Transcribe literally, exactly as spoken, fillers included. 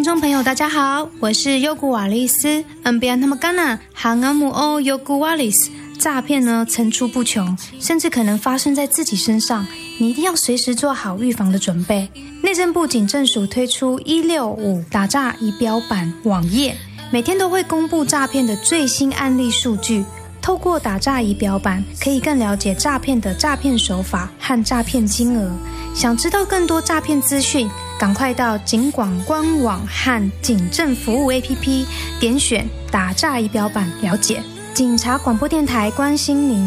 众朋友大家好，我是优古瓦利斯 N B N 他们干呐航安姆欧优古瓦利斯。诈骗呢层出不穷，甚至可能发生在自己身上，你一定要随时做好预防的准备。内政部警政署推出一六五打诈仪表板网页，每天都会公布诈骗的最新案例数据。透过打诈仪表板，可以更了解诈骗的诈骗手法和诈骗金额。想知道更多诈骗资讯，赶快到警广官网和警政服务 A P P 点选打诈仪表板了解。警察广播电台关心您。